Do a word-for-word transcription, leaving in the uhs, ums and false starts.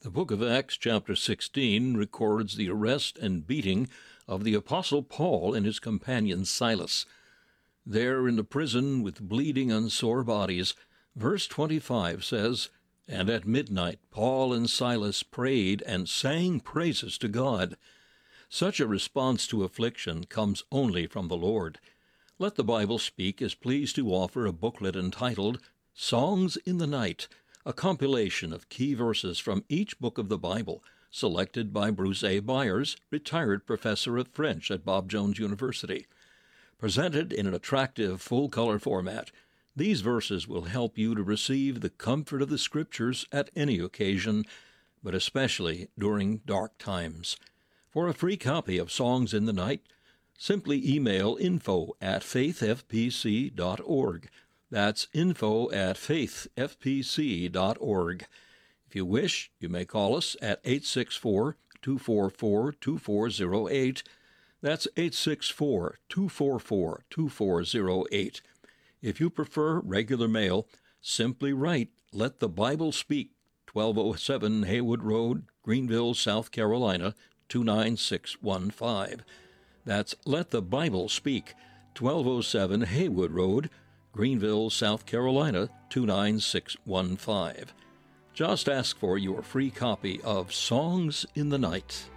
The book of Acts, chapter sixteen, records the arrest and beating of the Apostle Paul and his companion Silas. There in the prison with bleeding and sore bodies, verse twenty-five says, "And at midnight Paul and Silas prayed and sang praises to God." Such a response to affliction comes only from the Lord. Let the Bible Speak is pleased to offer a booklet entitled Songs in the Night, a compilation of key verses from each book of the Bible, selected by Bruce A. Byers, retired professor of French at Bob Jones University. Presented in an attractive full-color format, these verses will help you to receive the comfort of the Scriptures at any occasion, but especially during dark times. For a free copy of Songs in the Night, simply email info at faith f p c dot org. That's info at faith f p c dot org. If you wish, you may call us at eight six four, two four four, two four zero eight. That's eight six four, two four four, two four zero eight. If you prefer regular mail, simply write Let the Bible Speak, twelve oh seven Haywood Road, Greenville, South Carolina, two nine six one five. That's Let the Bible Speak, twelve oh seven Haywood Road, Greenville, South Carolina, two nine six one five. Just ask for your free copy of Songs in the Night.